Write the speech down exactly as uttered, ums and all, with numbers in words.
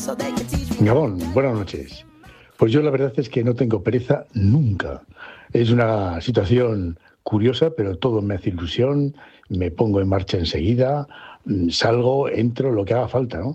Gabón, buenas noches. Pues yo la verdad es que no tengo pereza nunca. Es una situación curiosa, pero todo me hace ilusión, me pongo en marcha enseguida, salgo, entro, lo que haga falta, ¿no?